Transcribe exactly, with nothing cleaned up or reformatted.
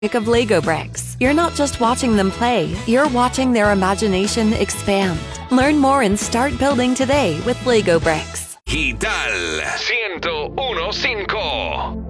of Lego bricks. You're not just watching them play, you're watching their imagination expand. Learn more and start building today with Lego bricks. Kital ciento uno punto cinco.